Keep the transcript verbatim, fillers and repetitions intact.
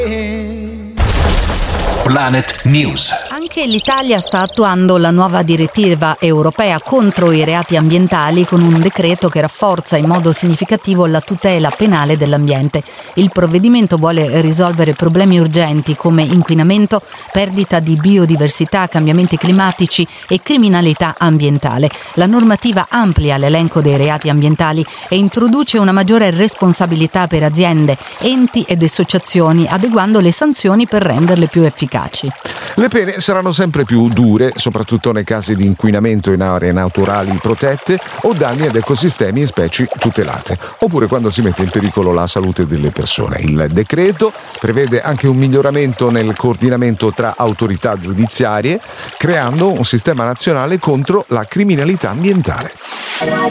Planet News. Anche l'Italia sta attuando la nuova direttiva europea contro i reati ambientali con un decreto che rafforza in modo significativo la tutela penale dell'ambiente. Il provvedimento vuole risolvere problemi urgenti come inquinamento, perdita di biodiversità, cambiamenti climatici e criminalità ambientale. La normativa amplia l'elenco dei reati ambientali e introduce una maggiore responsabilità per aziende, enti ed associazioni, adeguando le sanzioni per renderle più efficaci. Le pene saranno sempre più dure, soprattutto nei casi di inquinamento in aree naturali protette o danni ad ecosistemi e specie tutelate, oppure quando si mette in pericolo la salute delle persone. Il decreto prevede anche un miglioramento nel coordinamento tra autorità giudiziarie, creando un sistema nazionale contro la criminalità ambientale.